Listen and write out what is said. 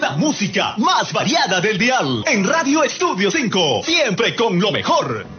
La música más variada del dial. En Radio Estudio 5. Siempre con lo mejor.